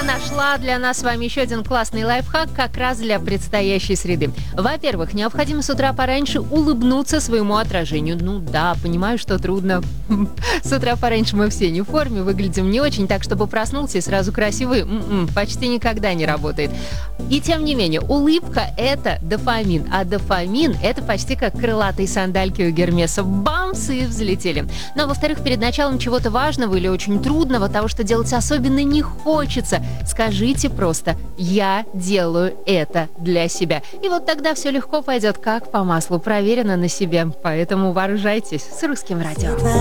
нашла для нас с вами еще один классный лайфхак как раз для предстоящей среды. Во-первых, необходимо с утра пораньше улыбнуться своему отражению. Ну да, понимаю, что трудно. С утра пораньше мы все не в форме, выглядим не очень, так чтобы проснулся и сразу красивый почти никогда не работает. И тем не менее, улыбка – это дофамин, а дофамин – это почти как крылатые сандальки у Гермеса. Бамс, и взлетели. Ну а во-вторых, перед началом чего-то важного или очень трудного, того, что делать особенно не хочется, скажите просто «я делаю это для себя». И вот тогда все легко пойдет как по маслу, проверено на себе. Поэтому вооружайтесь с Русским радио.